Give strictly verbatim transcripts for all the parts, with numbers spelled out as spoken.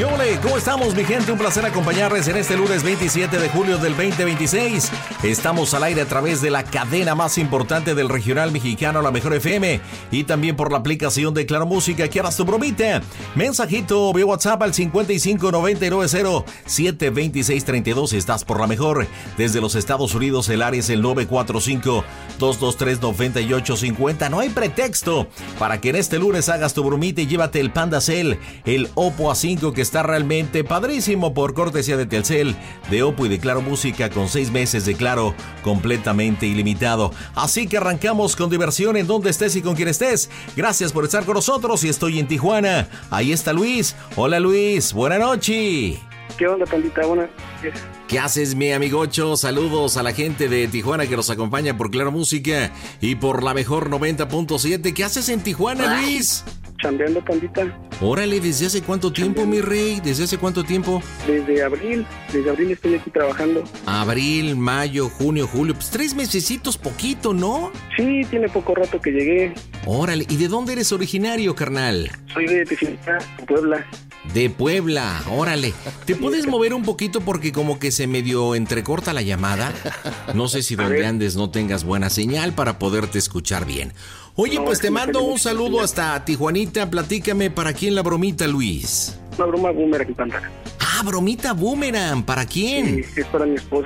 ¿Qué ole? ¿Cómo estamos, mi gente? Un placer acompañarles en este lunes veintisiete de julio del veinte veintiséis. Estamos al aire a través de la cadena más importante del regional mexicano, la Mejor F M, y también por la aplicación de Claro Música. ¿Quieras tu bromita? Mensajito vía WhatsApp al cincuenta y cinco noventa y nueve cero siete veintiséis treinta y dos. Estás por la Mejor. Desde los Estados Unidos, el área es el nueve cuatro cinco, dos dos tres, nueve ocho cinco cero. No hay pretexto para que en este lunes hagas tu bromita y llévate el Panda Cell, el Oppo A cinco, que está realmente padrísimo, por cortesía de Telcel, de Oppo y de Claro Música, con seis meses de Claro completamente ilimitado. Así que arrancamos con diversión en donde estés y con quien estés. Gracias por estar con nosotros y estoy en Tijuana. Ahí está Luis. Hola Luis, buena noche. ¿Qué onda, Pandita? Buenas noches. ¿Qué haces, mi amigocho? Saludos a la gente de Tijuana que nos acompaña por Claro Música y por la Mejor noventa punto siete. ¿Qué haces en Tijuana, Luis? Chambeando, Pandita. Órale, ¿desde hace cuánto tiempo, mi rey? ¿Desde hace cuánto tiempo? Desde abril, desde abril estoy aquí trabajando. Abril, mayo, junio, julio, pues tres mesecitos, poquito, ¿no? Sí, tiene poco rato que llegué. Órale, ¿y de dónde eres originario, carnal? Soy de Tijuana, Puebla. De Puebla, órale. ¿Te puedes mover un poquito porque como que se medio entrecorta la llamada? No sé si donde andes no tengas buena señal para poderte escuchar bien. Oye, no, pues te mando un saludo hasta Tijuanita. Platícame, ¿para quién la bromita, Luis? Una broma boomerang, Panda. Ah, bromita boomerang, ¿para quién? Sí, es para mi esposa.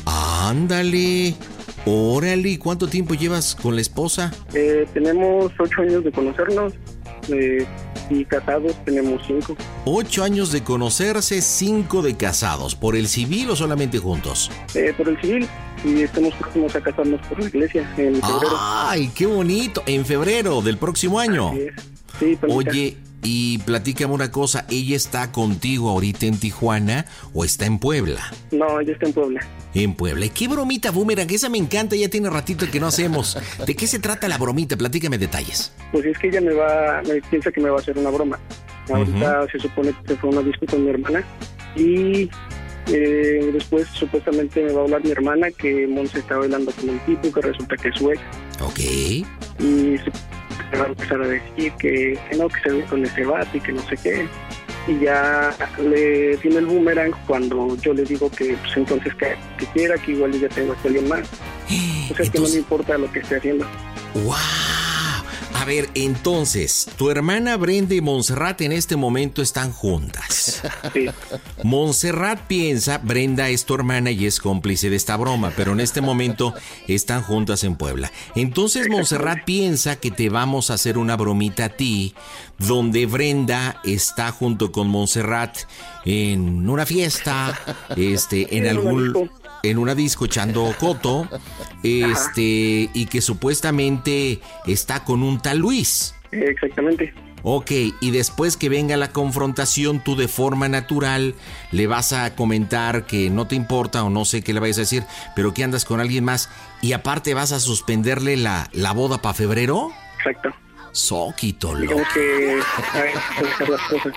Ándale. Órale, ¿y cuánto tiempo llevas con la esposa? Eh, tenemos ocho años de conocernos. Eh, y casados tenemos cinco. Ocho años de conocerse, cinco de casados. ¿Por el civil o solamente juntos? Eh, por el civil. Y estamos próximos a casarnos por la iglesia en febrero. ¡Ay, qué bonito! En febrero del próximo año. Así es. Sí, oye, y platícame una cosa. ¿Ella está contigo ahorita en Tijuana o está en Puebla? No, ella está en Puebla. En Puebla. ¿Y qué bromita boomerang? Esa me encanta, ya tiene ratito que no hacemos. ¿De qué se trata la bromita? Platícame detalles. Pues es que ella me va, me piensa que me va a hacer una broma. Ahorita uh-huh. se supone que fue una disputa con mi hermana y eh, después supuestamente me va a hablar mi hermana que Monse está bailando con un tipo que resulta que es su ex. Ok. Y se me va a empezar a decir que, que no, que se ve con ese vato y que no sé qué. Y ya le tiene el boomerang cuando yo le digo que pues entonces que, que quiera, que igual ya tengo a alguien más. O sea, entonces, que no me importa lo que esté haciendo. ¡Wow! A ver, entonces, tu hermana Brenda y Montserrat en este momento están juntas. Sí. Montserrat piensa, Brenda es tu hermana y es cómplice de esta broma, pero en este momento están juntas en Puebla. Entonces Montserrat piensa que te vamos a hacer una bromita a ti, donde Brenda está junto con Montserrat en una fiesta, este, en algún... en una disco echando coto, este, y que supuestamente está con un tal Luis. Exactamente. Ok, y después que venga la confrontación, tú de forma natural le vas a comentar que no te importa o no sé qué le vayas a decir, pero que andas con alguien más y aparte vas a suspenderle la, la boda para febrero. Exacto. Soquito, loco. Digamos que a dejar las cosas.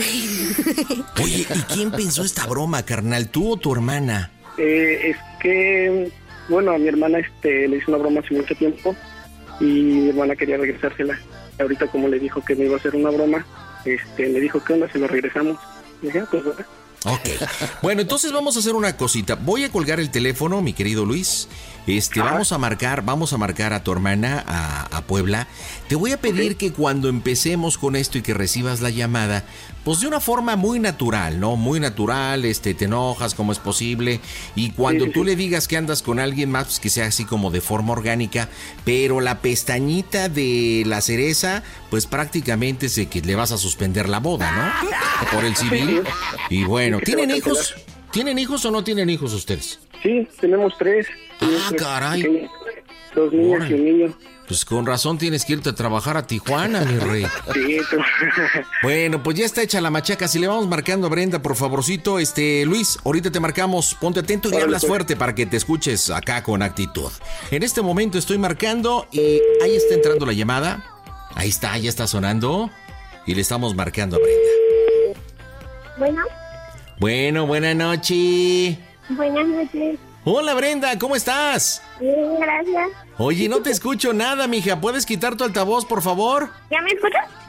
Oye, ¿y quién pensó esta broma, carnal? ¿Tú o tu hermana? Eh, es que, bueno, a mi hermana este le hizo una broma hace mucho tiempo y mi hermana quería regresársela. Ahorita como le dijo que me iba a hacer una broma, este le dijo, ¿qué onda? Se lo regresamos. Y dije, ah, pues ¿verdad? Ok, bueno, entonces vamos a hacer una cosita. Voy a colgar el teléfono, mi querido Luis. Este, Ajá. vamos a marcar, vamos a marcar a tu hermana a, a Puebla. Te voy a pedir okay. que cuando empecemos con esto y que recibas la llamada, pues de una forma muy natural, ¿no? Muy natural, este, te enojas como es posible. Y cuando sí, sí, tú sí. le digas que andas con alguien más, pues que sea así como de forma orgánica. Pero la pestañita de la cereza, pues prácticamente es que le vas a suspender la boda, ¿no? Por el civil. Y bueno, ¿tienen hijos? ¿Tienen hijos o no tienen hijos ustedes? Sí, tenemos tres. Tenemos ah, tres caray. Pequeños, dos niñas Ora. y un niño. Pues con razón tienes que irte a trabajar a Tijuana, mi rey. Sí, tú. Bueno, pues ya está hecha la machaca. Si le vamos marcando a Brenda, por favorcito, este, Luis, ahorita te marcamos. Ponte atento y vale, hablas pues. fuerte para que te escuches acá con actitud. En este momento estoy marcando y ahí está entrando la llamada. Ahí está, ya está sonando. Y le estamos marcando a Brenda. Bueno. Bueno, buenas noches. Buenas noches. Hola Brenda, ¿cómo estás? Bien, gracias. Oye, no te escucho nada, mija. ¿Puedes quitar tu altavoz, por favor? ¿Ya me escuchas?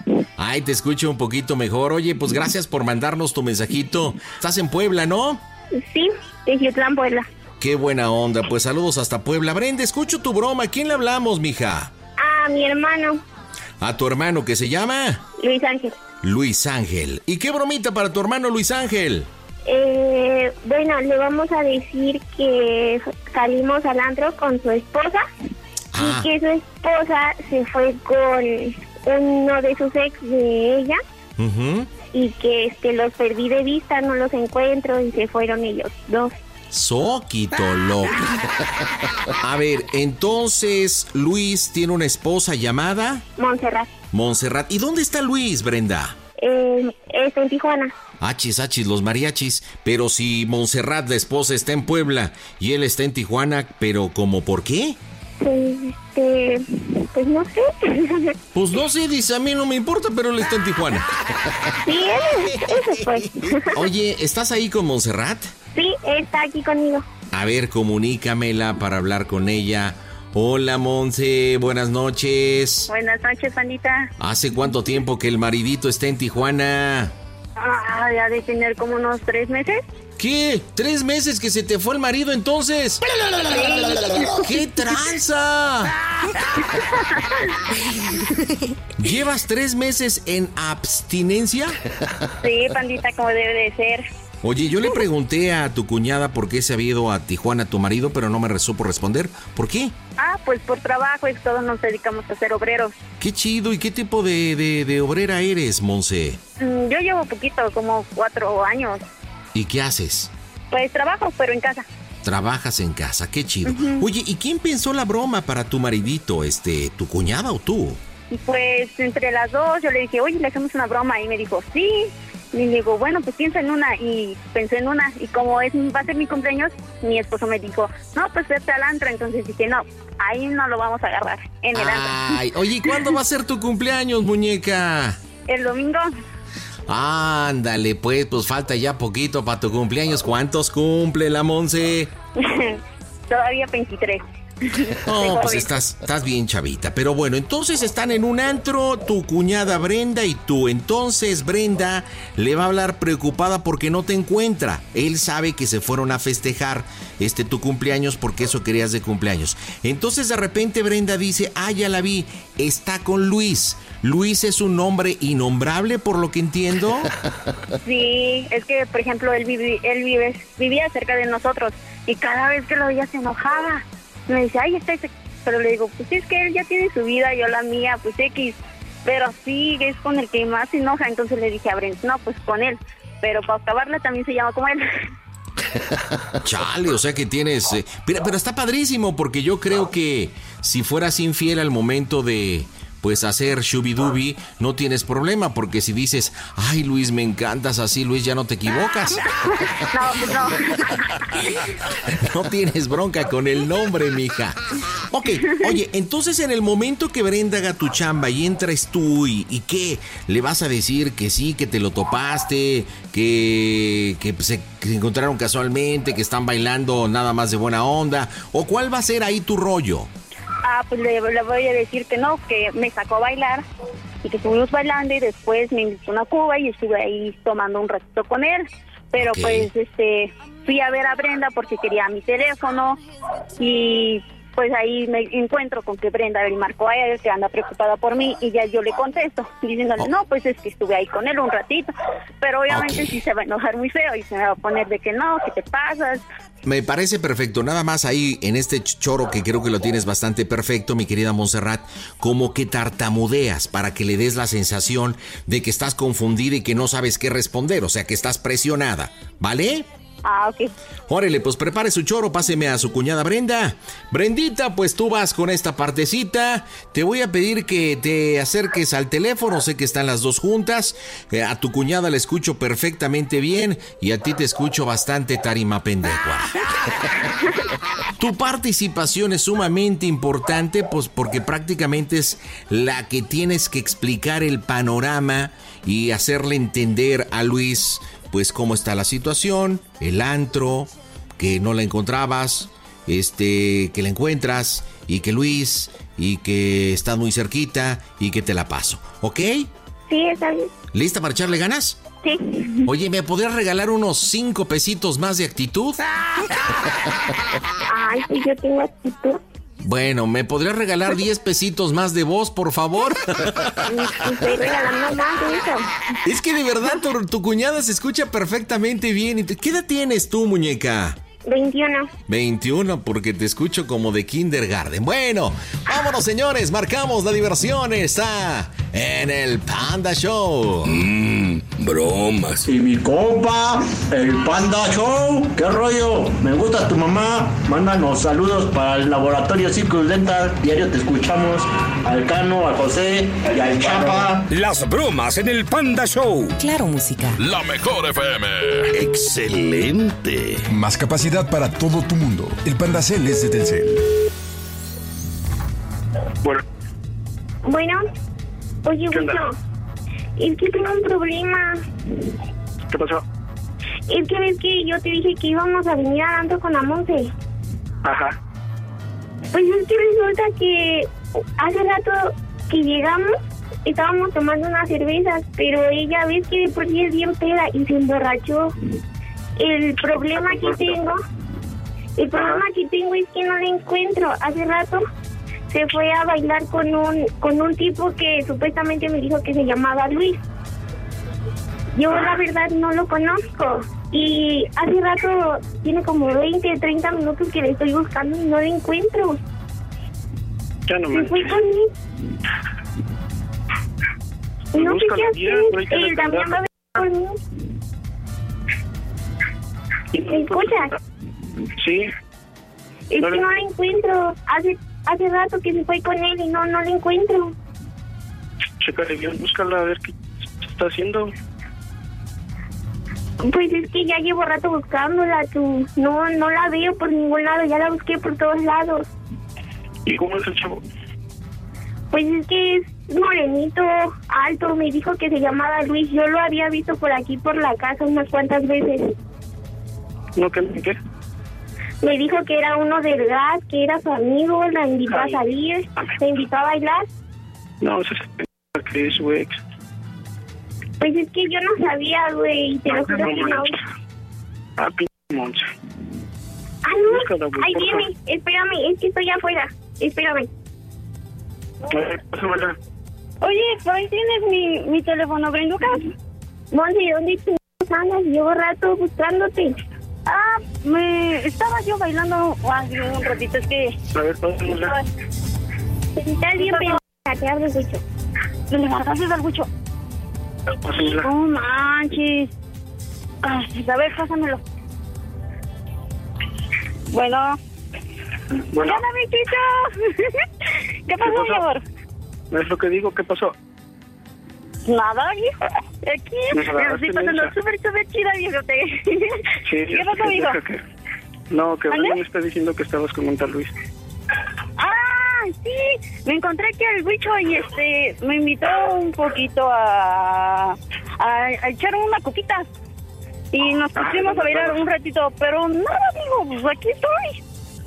Ay, te escucho un poquito mejor. Oye, pues gracias por mandarnos tu mensajito. Estás en Puebla, ¿no? Sí, de Yutlán, Puebla. Qué buena onda, pues saludos hasta Puebla. Brenda, escucho tu broma. ¿A quién le hablamos, mija? A mi hermano. ¿A tu hermano que se llama? Luis Ángel. Luis Ángel. ¿Y qué bromita para tu hermano Luis Ángel? Eh, bueno, le vamos a decir que salimos al antro con su esposa Ah. y que su esposa se fue con uno de sus ex de ella Uh-huh. y que este los perdí de vista, no los encuentro y se fueron ellos dos. Soquito loco. A ver, entonces Luis tiene una esposa llamada Montserrat. Montserrat. ¿Y dónde está Luis, Brenda? Eh, está en Tijuana. Achis, achis, los mariachis. Pero si Montserrat, la esposa, está en Puebla y él está en Tijuana, ¿pero como por qué? Pues, este, pues no sé. Pues no sé, dice, a mí no me importa, pero él está en Tijuana. Sí, eso, eso fue. Oye, ¿estás ahí con Montserrat? Sí, está aquí conmigo. A ver, comunícamela para hablar con ella. Hola, Monse, buenas noches. Buenas noches, pandita. ¿Hace cuánto tiempo que el maridito está en Tijuana? Ah, ya de tener como unos tres meses. ¿Qué? ¿Tres meses que se te fue el marido entonces? ¡Qué tranza! ¿Llevas tres meses en abstinencia? Sí, pandita, como debe de ser. Oye, yo le pregunté a tu cuñada por qué se había ido a Tijuana tu marido, pero no me supo responder. ¿Por qué? Ah, pues por trabajo, es todos nos dedicamos a ser obreros. Qué chido. ¿Y qué tipo de, de, de obrera eres, Monse? Mm, Yo llevo poquito, como cuatro años. ¿Y qué haces? Pues trabajo, pero en casa. Trabajas en casa, qué chido. Uh-huh. Oye, ¿y quién pensó la broma para tu maridito? Este, ¿tu cuñada o tú? Y pues entre las dos yo le dije, oye, le hacemos una broma. Y me dijo, sí. Y le digo, bueno, pues piensa en una. Y pensé en una. Y como es va a ser mi cumpleaños, mi esposo me dijo, no, pues vete al antro. Entonces dije, no, ahí no lo vamos a agarrar, en el antro. Ay, oye, ¿y cuándo va a ser tu cumpleaños, muñeca? El domingo. Ándale, pues, pues falta ya poquito para tu cumpleaños. ¿Cuántos cumple la Monse? Todavía veintitrés. Oh, pues estás, estás bien chavita. Pero bueno, entonces están en un antro, tu cuñada Brenda y tú. Entonces Brenda le va a hablar preocupada porque no te encuentra. Él sabe que se fueron a festejar este tu cumpleaños porque eso querías de cumpleaños. Entonces de repente Brenda dice, ah, ya la vi, está con Luis. Luis es un nombre innombrable, por lo que entiendo. Sí, es que, por ejemplo, él, vivi, él vive, vivía cerca de nosotros y cada vez que lo veía se enojaba. Me dice, ay, está ese... Pero le digo, pues es que él ya tiene su vida, yo la mía, pues X. Pero sí, es con el que más se enoja. Entonces le dije a Brent, no, pues con él. Pero para acabarla también se llama como él. Chale, o sea que tienes... Eh, pero, pero está padrísimo porque yo creo que si fueras infiel al momento de... pues hacer shubidubi, no tienes problema, porque si dices, ay Luis, me encantas así, Luis, ya no te equivocas. No, no. No tienes bronca con el nombre, mija. Ok, oye, entonces en el momento que Brenda haga tu chamba y entres tú, ¿y, y qué? ¿Le vas a decir que sí, que te lo topaste, que, que, se, que se encontraron casualmente, que están bailando nada más de buena onda? ¿O cuál va a ser ahí tu rollo? Ah, pues le, le voy a decir que no, que me sacó a bailar y que estuvimos bailando y después me invitó a una cuba y estuve ahí tomando un ratito con él. Pero okay. pues este fui a ver a Brenda porque quería mi teléfono y pues ahí me encuentro con que Brenda le marcó a él que anda preocupada por mí y ya yo le contesto diciéndole, oh. no, pues es que estuve ahí con él un ratito, pero obviamente okay. sí se va a enojar muy feo y se me va a poner de que no, que te pasas. Me parece perfecto, nada más ahí en este choro que creo que lo tienes bastante perfecto, mi querida Montserrat, como que tartamudeas para que le des la sensación de que estás confundida y que no sabes qué responder, o sea que estás presionada, ¿vale? Ah, ok. Órale, pues prepare su choro, páseme a su cuñada Brenda. Brendita, pues tú vas con esta partecita. Te voy a pedir que te acerques al teléfono, sé que están las dos juntas. Eh, a tu cuñada la escucho perfectamente bien y a ti te escucho bastante tarima pendejua. Tu participación es sumamente importante, pues porque prácticamente es la que tienes que explicar el panorama y hacerle entender a Luis pues cómo está la situación, el antro, que no la encontrabas, este, que la encuentras, y que Luis, y que estás muy cerquita, y que te la paso, ¿ok? Sí, está bien. ¿Lista para echarle ganas? Sí. Oye, ¿me podrías regalar unos cinco pesitos más de actitud? Ay, pues yo tengo actitud. Bueno, ¿me podrías regalar diez pesitos más de voz, por favor? Estoy regalando más de eso. Es que de verdad tu, tu cuñada se escucha perfectamente bien. ¿Qué edad tienes tú, muñeca? veintiuno. veintiuno, porque te escucho como de kindergarten. Bueno, vámonos, señores, marcamos la diversión. Está en el Panda Show. Mmm, bromas. Y mi compa, el Panda Show. ¿Qué rollo? Me gusta tu mamá. Mándanos saludos para el laboratorio Circus Dental. Diario te escuchamos. Al Cano, al José y al Chapa. Las bromas en el Panda Show. Claro, música. La mejor F M. Excelente. Más capacidad para todo tu mundo. El Pandacel es de Telcel. Bueno. Bueno, oye, ¿Qué onda? Wicho, es que tengo un problema. ¿Qué pasó? Es que ves que yo te dije que íbamos a venir a Anto con la Monse. Ajá. Pues es que resulta que hace rato que llegamos, estábamos tomando unas cervezas, pero ella ves que de por sí es bien peda y se emborrachó. El problema que tengo, el problema que tengo es que no la encuentro. Hace rato se fue a bailar con un con un tipo que supuestamente me dijo que se llamaba Luis. Yo la verdad no lo conozco y hace rato tiene como veinte, treinta minutos que le estoy buscando y no la encuentro. Ya no Se me fue con él. No sé qué hacer. Él también va a venir conmigo. ¿Me escuchas? Sí. Es No que le- no la encuentro. Hace hace rato que se fue con él y no no la encuentro. Chécale bien, búscala a ver qué está haciendo. Pues es que ya llevo rato buscándola, tú. No, no la veo por ningún lado. Ya la busqué por todos lados. ¿Y cómo es el chavo? Pues es que es morenito, alto. Me dijo que se llamaba Luis. Yo lo había visto por aquí, por la casa, unas cuantas veces. ¿No qué? ¿Qué? Me dijo que era uno del gas, que era su amigo. La invitó a Ay. salir, la invitó a bailar. No, ese es el que es su ex. Pues es que yo no sabía, güey. Y te lo juro que no. Ah, p*** Monse. Ah, no. Búscala, güey, Ahí por viene. Espérame, es que estoy afuera. Espérame. A ver, pásamela. Oye, por ahí tienes mi, mi teléfono, Brenducas. Monse, ¿dónde chingados andas? Llevo rato buscándote. Ah, me estaba yo bailando hace un ratito, es que... A ver, pásamela. Estás bien pendeja, te hablo, Gucho. ¿Le levantaste al Gucho? Pásamela. No manches. Ay, a ver, pásamelo. Bueno. Bueno, ¡Hola, Bichito! ¿Qué pasó, pasó? mi amor? ¿no es lo que digo? ¿Qué pasó? Nada, viejo. Aquí Nada, me lo estoy ¿qué pasando mensa? súper, súper chida, viejo. Sí, ¿Qué pasó, que- mijo? que- No, que ¿Mande? Dani me está diciendo que estabas con un tal Luis. Ah, sí. Me encontré aquí al bicho y este me invitó un poquito a, a, a echar una coquita. Y nos Ah, pusimos a bailar un ratito, pero nada, digo, pues aquí estoy.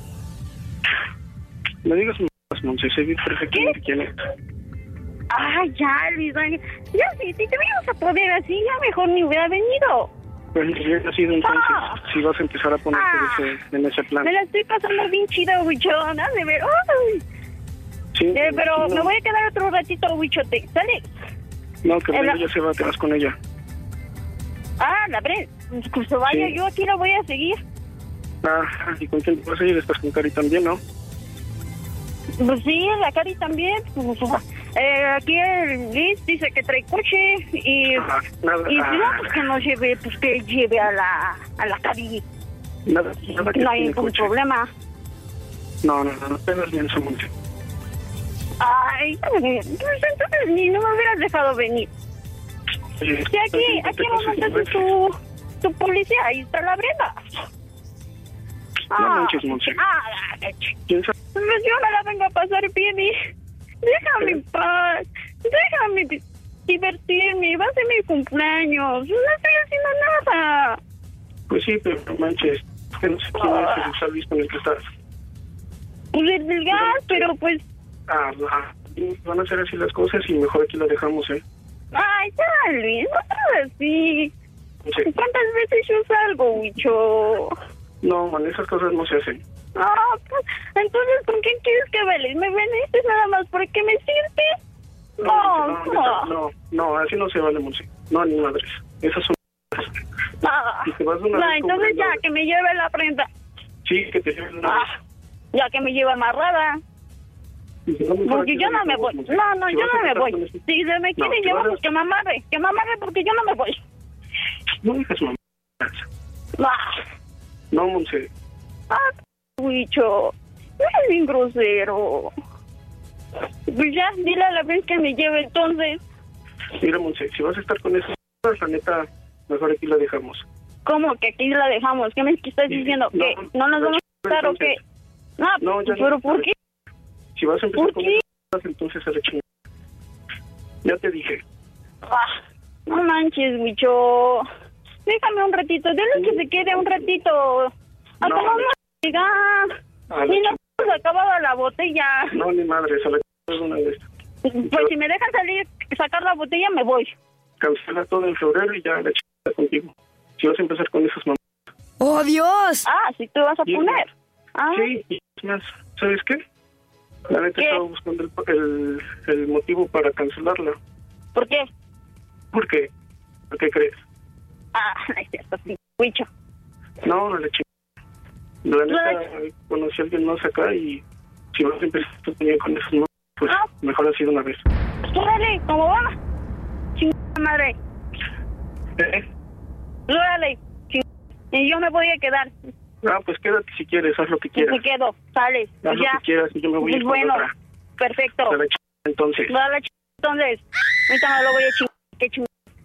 No digas más, Monse, sé bien perfectamente quién es. Ay, ya, Luis, ay, ya, si, si te veíamos a poder así, ya mejor ni hubiera venido. Pues si hubiera sido entonces, Ah. si vas a empezar a ponerte Ah. en, ese, en ese plan. Me la estoy pasando bien chida, bichona, de ver. Ay. Sí, Eh, pero no, me voy a quedar otro ratito, bichote. ¿Sale? No, que en la- ella se va, te vas con ella. Ah, la Bre, pues se vaya, Sí. yo aquí la voy a seguir. Ah, ¿y con quién te vas a ir? Estás con Cari también, ¿no? Pues sí, la Cari también. Pues, eh, aquí el Liz dice que trae coche y, Ah, nada, y si no, ah, pues que nos lleve, pues que lleve a la, a la Cari. nada, nada que No hay tiene ningún coche. problema. No, no, no, no te das bien esa Monse. Ay, pues entonces ni no me hubieras dejado venir. Sí, Sí, aquí, aquí hemos montado tu, tu policía, ahí está la Brenda. No manches, Monse. Ah, ¿Quién sabe? pues yo me la vengo a pasar bien y déjame en paz, déjame di- divertirme, va a ser mi cumpleaños, no estoy haciendo nada. Pues sí, pero no manches, que no sé quién es el Salvis con el que estás. Pues el del gas, pero pues, Ah, ah, y van a ser así las cosas y mejor aquí lo dejamos, ¿eh? Ay, ya, Luis, no seas así. Sí. ¿Cuántas veces yo salgo, Huicho? No, man, esas cosas no se hacen. Ah, pues, entonces, ¿con quién quieres que baile? ¿Me veniste nada más porque me sirves? No, no, no. no, no, no, así no se vale, Monse. No, ni madres. Esas son... Ah, Si te vas de una no, vez entonces ya, comprando- que me lleve la prenda. Sí, que te lleven una vez. Ah, ya que me lleve amarrada. Y si no, mejor Porque aquí yo no no me vamos, voy. Monse. No, no, Si yo vas a no me empezar voy. con eso- Si se me quiere si llevar, vas a- pues que me amarre. Que me amarre porque yo no me voy. No digas mamá. Ah, No, Monse. ah, Huicho. No es bien grosero. Pues ya, dile a la vez que me lleve entonces. Mira, Monse, si vas a estar con esas cosas, la neta, mejor aquí la dejamos. ¿Cómo que aquí la dejamos? ¿Qué me estás diciendo? No, ¿Que no nos vamos a estar o qué? No, No, ya no. pero ¿por qué? Si vas a empezar ¿Por con qué? esas cosas, entonces a la chingada. Ya te dije. Ah, no manches, Huicho. Déjame un ratito, dile que se quede un ratito. Hasta No, vamos no. a llegar. A la Y no hemos acabado la botella. No, ni madres, a la chingada de una vez. Pues si me dejan salir, sacar la botella, me voy. Cancela todo en febrero y ya la chingada contigo. Si vas a empezar con esas mamás. ¡Oh, Dios! Ah, si tú vas a Sí, poner. Ah, Sí, y es más, ¿sabes qué? La neta ¿Qué? estaba buscando el, el, el motivo para cancelarla. ¿por qué? ¿Por qué? ¿Por qué crees? Ah, no es cierto, sí, Huicho. No, no le chingada. La neta, conocí a alguien más acá y si vas a empezar también con esas mamás, pues Ah. mejor así de una vez. Órale, ¿cómo va? Chingada madre. ¿Eh? Órale, chingada. Y yo me voy a quedar. Ah, pues quédate si quieres, haz lo que Y quieras. me quedo, sales. Haz Pues lo ya. que quieras y yo me voy a ir Pues con bueno, otra. perfecto. A la chingada, entonces. No, la ch... entonces. Ahorita me lo voy a chingar. ¿Qué ching...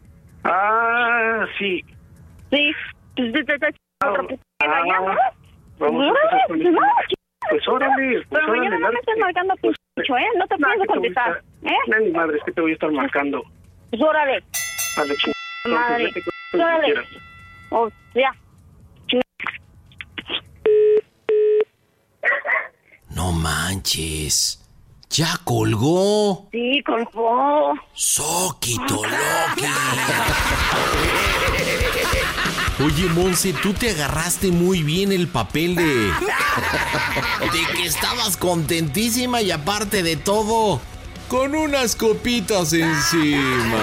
Ah, sí. Sí. Pues te estás chingando otro que Ah, ya, ¿no? Vamos a No, empezar con no, esto. ch- Pues órale, pues Pero mañana órale, no me estés lárgate. marcando pincho, ¿eh? No te Nah, pienso que te voy a contestar, estar- ¿eh? No, ni madre, es que te voy a estar marcando. Pues órale. A la chingada. Madre. Entonces, vete con lo que Órale. quieras. Oh, ya. No manches. Ya colgó. Sí, colgó. Soquito Loki. Oye, Monse, tú te agarraste muy bien el papel de... de que estabas contentísima y aparte de todo, con unas copitas encima.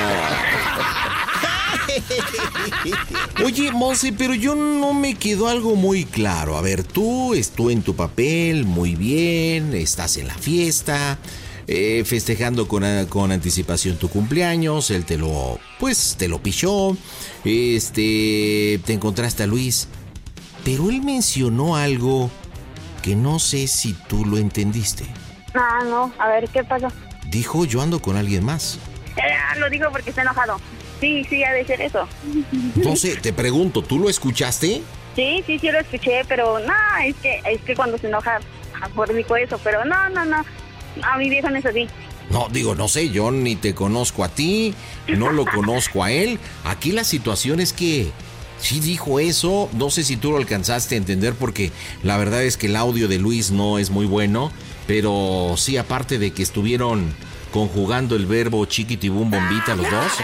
Oye, Monse, pero yo no me quedó algo muy claro. A ver, tú, tú en tu papel, muy bien, estás en la fiesta, eh, festejando con, con anticipación tu cumpleaños, él te lo, pues, te lo pichó, este, te encontraste a Luis, pero él mencionó algo que no sé si tú lo entendiste. Ah, no. A ver, ¿qué pasó? Dijo, yo ando con alguien más. Eh, lo digo porque está enojado. Sí, sí, ha de ser eso. No sé, te pregunto, ¿tú lo escuchaste? Sí, sí, sí lo escuché, pero no, es que es que cuando se enoja, mejor dijo eso, pero no, no, no. A mi viejo no es así. No, digo, no sé, yo ni te conozco a ti, no lo conozco a él. Aquí la situación es que sí dijo eso, no sé si tú lo alcanzaste a entender porque la verdad es que el audio de Luis no es muy bueno, pero sí, aparte de que estuvieron conjugando el verbo chiquitibum bombita los dos,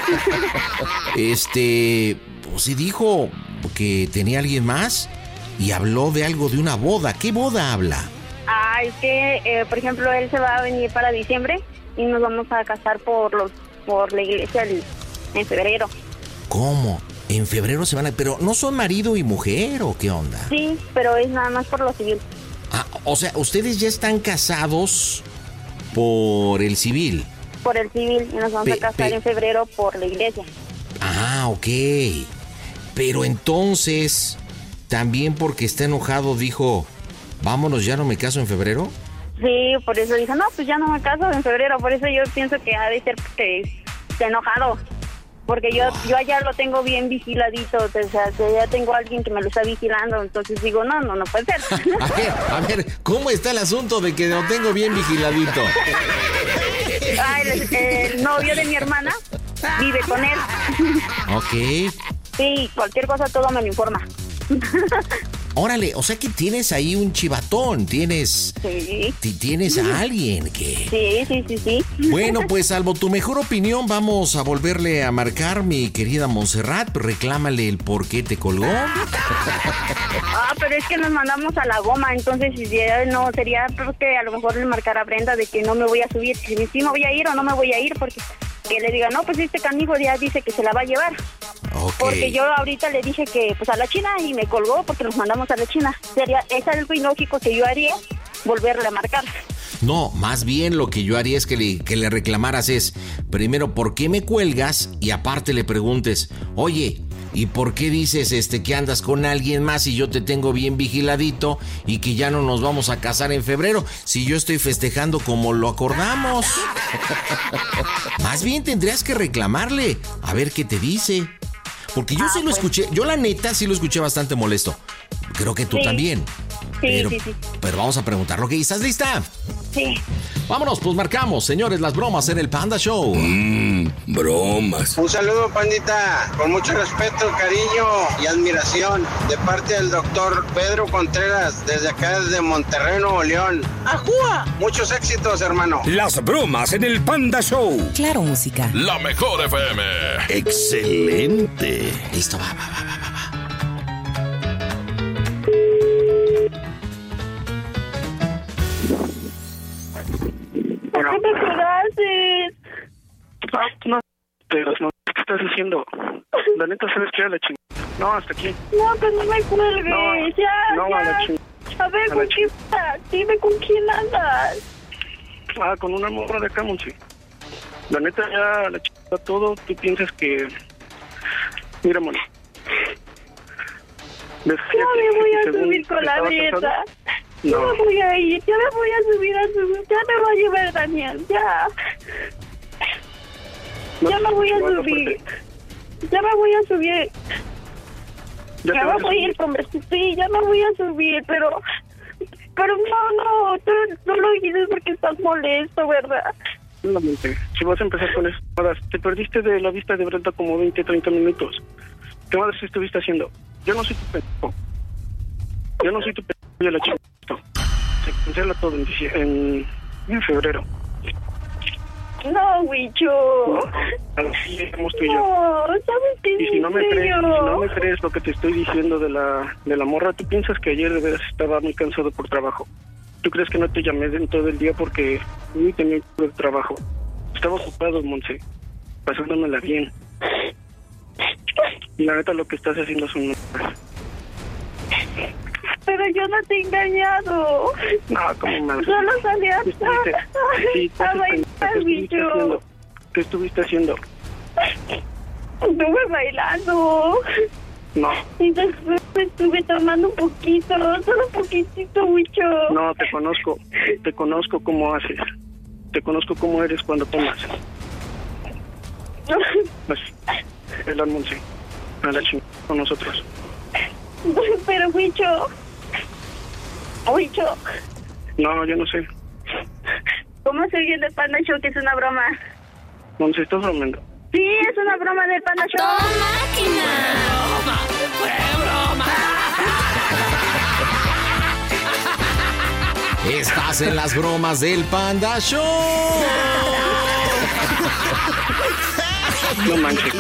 este, pues sí dijo que tenía alguien más y habló de algo de una boda. ¿Qué boda habla? Ah, es que, eh, por ejemplo, él se va a venir para diciembre y nos vamos a casar por los por la iglesia el- en febrero. ¿Cómo? En febrero se van a... ¿Pero no son marido y mujer o qué onda? Sí, pero es nada más por lo civil. Ah, o sea, ustedes ya están casados por el civil. Por el civil y nos vamos Pe- a casar pe- en febrero por la iglesia. Ah, ok. Pero entonces, también porque está enojado dijo, vámonos, ya no me caso en febrero. Sí, por eso dijo, no, pues ya no me caso en febrero. Por eso yo pienso que ha de ser porque está enojado. Porque yo yo allá lo tengo bien vigiladito, o sea, que ya tengo a alguien que me lo está vigilando, entonces digo, no, no, no puede ser. A ver, a ver, ¿cómo está el asunto de que lo tengo bien vigiladito? Ah, el, el novio de mi hermana vive con él. Ok. Sí, cualquier cosa todo me lo informa. Órale, o sea que tienes ahí un chivatón, tienes... Sí. ti- Tienes a alguien que... Sí, sí, sí, sí. Bueno, pues salvo tu mejor opinión, vamos a volverle a marcar, mi querida Montserrat. Reclámale el por qué te colgó. Ah, pero es que nos mandamos a la goma, entonces si ya no sería porque a lo mejor le marcara a Brenda de que no me voy a subir, si sí me voy a ir o no me voy a ir, porque que le diga, no, pues este canijo ya dice que se la va a llevar. Ok. Porque yo ahorita le dije que pues a la China y me colgó porque nos mandamos a la China. Sería, es algo ilógico que yo haría, volverle a marcar. No, más bien lo que yo haría es que le, que le reclamaras es, primero, ¿por qué me cuelgas? Y aparte le preguntes, oye, ¿y por qué dices este que andas con alguien más y yo te tengo bien vigiladito y que ya no nos vamos a casar en febrero si yo estoy festejando como lo acordamos? Más bien tendrías que reclamarle, a ver qué te dice. Porque yo Ah, sí lo pues. escuché, yo la neta sí lo escuché bastante molesto. Creo que tú Sí. también. Sí, pero, sí, sí. pero vamos a preguntarlo. ¿Ok? ¿Estás lista? Sí. Vámonos, pues marcamos, señores, las bromas en el Panda Show. Mmm, bromas. Un saludo, pandita, con mucho respeto, cariño y admiración de parte del doctor Pedro Contreras, desde acá, desde Monterrey, Nuevo León. ¡Ajúa! Muchos éxitos, hermano. Las bromas en el Panda Show. Claro, música. La mejor F M. Excelente. Listo, va, va, va, va, va, va. ¿Por qué me colgaste? Ah, no, pero no, ¿qué estás haciendo? La neta, ¿sabes qué? A la chingada. No, hasta aquí. No, pues no me cuelgues, No, ya, no, a la ya. chingada. A ver, a ¿con la quién estás? Dime con quién andas. Ah, con una morra de acá, Monse. La neta, ya a la chingada todo. Tú piensas que... Mira, mano. Ya me voy a subir con la Brenda. Ya No. me voy a ir, ya me voy a subir a subir. Ya me va a llevar Daniel, ya. No, Ya me voy a no, no, subir. porque- Ya me voy a subir. Ya Ya te me vas a voy a subir. ir con sí, ya me voy a subir, pero... Pero no, no, tú no lo dices porque estás molesto, ¿verdad? Solamente, si vas a empezar con eso, te perdiste de la vista de Brenda como veinte, treinta minutos. ¿Qué madre si estuviste haciendo? Yo no soy tu pendejo. Yo no soy tu pendejo de la chica. Se cancela todo en, dicie- en, en febrero. No, Wicho. Así llegamos tú y yo. No, ¿sabes qué? Y si no me ¿En crees, si serio? no me crees lo que te estoy diciendo de la de la morra, tú piensas que ayer de veras estaba muy cansado por trabajo. ¿Tú crees que no te llamé en todo el día porque ni tenía el trabajo? Estaba ocupado, Monse, pasándomela bien. Y la neta lo que estás haciendo es un... Pero yo no te he engañado. No, como madre. Solo salí a, ¿Qué estuviste? Sí, a ¿qué bailar, estuviste Wicho. haciendo? ¿Qué estuviste haciendo? Estuve bailando. No, Y después me estuve tomando un poquito, solo un poquitito, Wicho. no, te conozco. Te conozco cómo haces. Te conozco cómo eres cuando tomas. Pues, el Monse. A la chingada con nosotros. Pero, Wicho. Wicho. No, yo no sé. ¿Cómo se oye el Panda Show que es una broma? Monse, estás bromeando. Sí, es una broma del Panda Show. Estás en las bromas del Panda Show. No manches.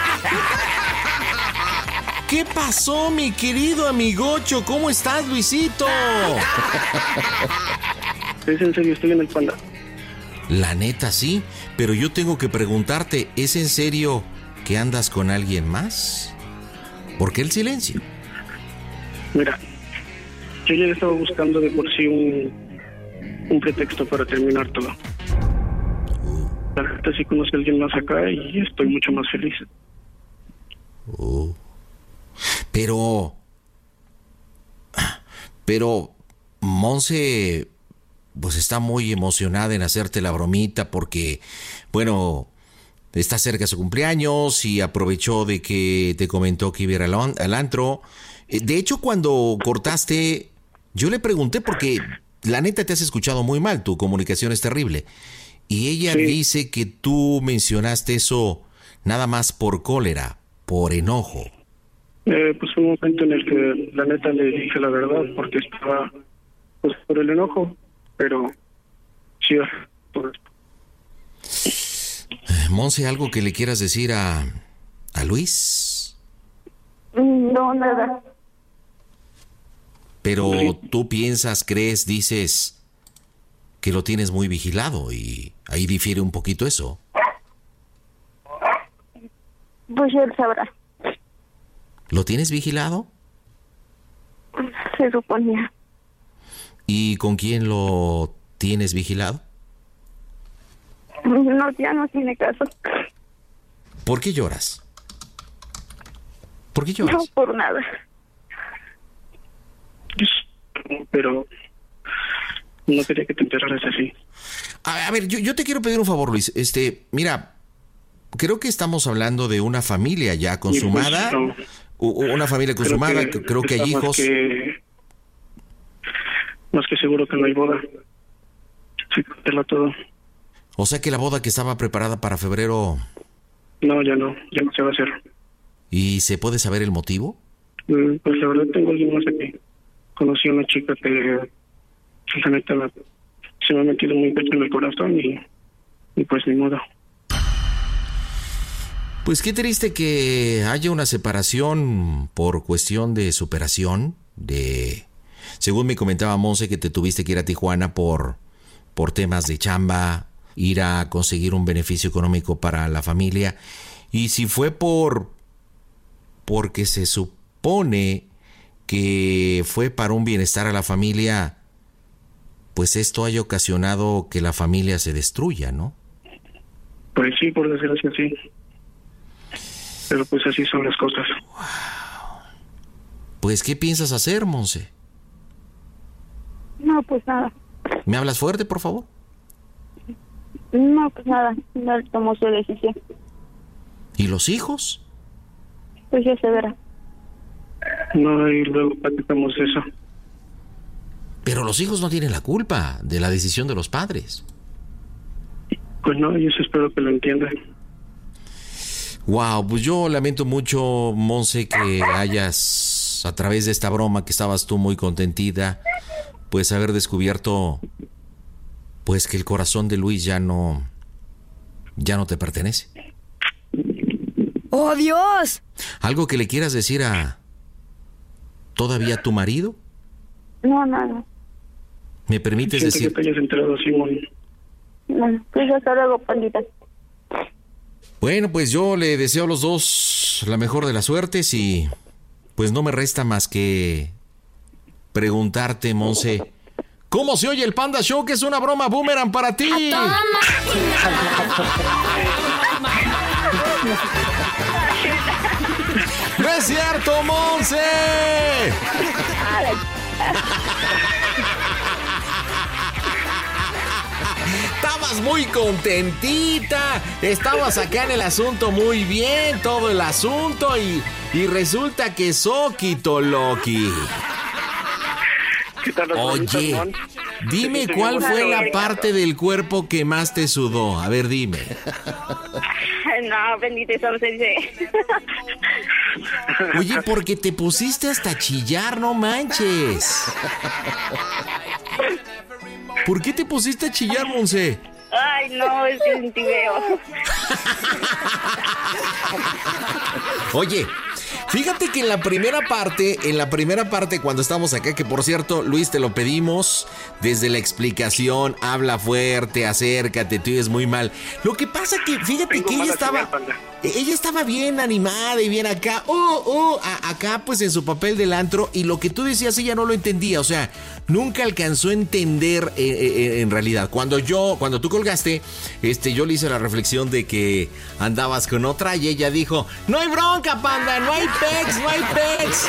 ¿Qué pasó, mi querido amigocho? ¿Cómo estás, Luisito? Es en serio, estoy en el Panda. La neta sí, pero yo tengo que preguntarte, ¿es en serio que andas con alguien más? ¿Por qué el silencio? Mira, yo ya estaba buscando de por sí un, un pretexto para terminar todo. La neta sí conozco a alguien más acá y estoy mucho más feliz. Oh. Pero... Pero... Monse... Pues está muy emocionada en hacerte la bromita porque... Bueno... Está cerca su cumpleaños y aprovechó de que te comentó que iba a ir al, al antro. De hecho, cuando cortaste, yo le pregunté porque la neta te has escuchado muy mal, tu comunicación es terrible. Y ella Sí. dice que tú mencionaste eso nada más por cólera, por enojo. Eh, pues fue un momento en el que la neta le dije la verdad porque estaba pues por el enojo, pero sí, por Monse, ¿algo que le quieras decir a, a Luis? No, nada. Pero tú piensas, crees, dices que lo tienes muy vigilado y ahí difiere un poquito eso. Pues él sabrá. ¿Lo tienes vigilado? Se suponía. ¿Y con quién lo tienes vigilado? No, ya no tiene caso. ¿Por qué lloras? ¿Por qué No, lloras? por nada. pero no quería que te enteraras así. A, a ver, yo, yo te quiero pedir un favor, Luis. Este, mira, creo que estamos hablando de una familia ya consumada. No. Una familia consumada, creo que, creo que hay hijos. Que, más que seguro que no hay boda. Sí, cancela todo. O sea que la boda que estaba preparada para febrero... No, ya no, ya no se va a hacer. ¿Y se puede saber el motivo? Mm, pues la verdad tengo alguien más aquí. Conocí a una chica que, la neta, se me ha metido muy pecho en el corazón y, y pues ni modo. Pues qué triste que haya una separación por cuestión de superación, de... Según me comentaba Monse, que te tuviste que ir a Tijuana por, por temas de chamba, ir a conseguir un beneficio económico para la familia. Y si fue por... porque se supone que fue para un bienestar a la familia, pues esto haya ocasionado que la familia se destruya, ¿no? Pues sí, por desgracia sí. Pero pues así son las cosas. Wow. Pues, ¿qué piensas hacer, Monse? No, pues nada. ¿Me hablas fuerte, por favor? No, pues nada. No tomó su decisión. ¿Y los hijos? Pues ya se verá. No, y luego platicamos eso. Pero los hijos no tienen la culpa de la decisión de los padres. Pues no, yo sí espero que lo entiendan. Wow, pues yo lamento mucho, Monse, que hayas, a través de esta broma que estabas tú muy contentita, pues haber descubierto, pues que el corazón de Luis ya no, ya no te pertenece. ¡Oh, Dios! ¿Algo que le quieras decir a todavía a tu marido? No, nada. ¿Me permites Siento decir? que te hayas enterado, Simón. Bueno, pues hasta luego, pandita. Bueno, pues yo le deseo a los dos la mejor de las suertes y pues no me resta más que preguntarte, Monse, ¿cómo se oye el Panda Show? Que es una broma boomerang para ti. ¡No es cierto, Monse! Estabas muy contentita, estabas acá en el asunto muy bien, todo el asunto, y, y resulta que Soquito Loki. Oye, dime cuál fue la parte del cuerpo que más te sudó. A ver, dime. No, bendito, eso no se dice. Oye, porque te pusiste hasta chillar, no manches. ¿Por qué te pusiste a chillar, Monse? Ay, no, es que sentí feo. Oye, fíjate que en la primera parte, en la primera parte cuando estamos acá, que por cierto, Luis, te lo pedimos, desde la explicación, habla fuerte, acércate, tú oyes muy mal. Lo que pasa que, fíjate Tengo que ella mala estaba, señal, panda. ella estaba bien animada y bien acá, oh, oh, a- acá pues en su papel del antro, y lo que tú decías ella no lo entendía, o sea, nunca alcanzó a entender eh, eh, en realidad. Cuando yo, cuando tú colgaste, este, yo le hice la reflexión de que andabas con otra y ella dijo, no hay bronca, panda, no hay pex, no hay pex.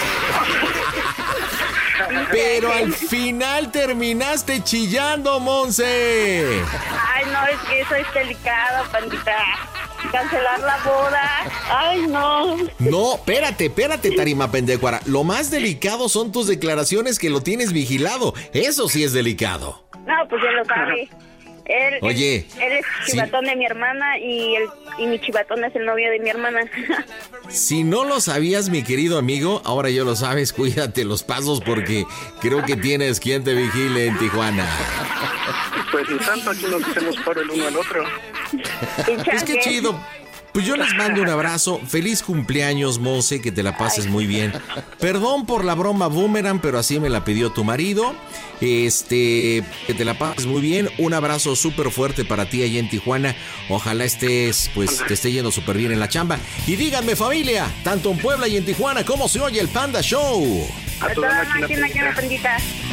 Pero al final terminaste chillando, Monse. Ay, no, es que eso es delicado, pandita. Cancelar la boda. Ay, no. No, espérate, espérate, Tarima Pendecuara. Lo más delicado son tus declaraciones que lo tienes vigilado. Eso sí es delicado. No, pues ya lo sabe. Él, Oye, él, él es chivatón sí. de mi hermana y, el, y mi chivatón es el novio de mi hermana. Si no lo sabías, mi querido amigo, ahora ya lo sabes, cuídate los pasos porque creo que tienes quien te vigile en Tijuana. Pues ni tanto, aquí nos hacemos por el uno al otro. Es que chido. Pues yo les mando un abrazo. Feliz cumpleaños, Monse, que te la pases muy bien. Perdón por la broma boomerang, pero así me la pidió tu marido. Este, que te la pases muy bien. Un abrazo súper fuerte para ti allá en Tijuana. Ojalá estés, pues, te esté yendo súper bien en la chamba. Y díganme, familia, tanto en Puebla y en Tijuana, ¿cómo se oye el Panda Show? A toda máquina que me bendita.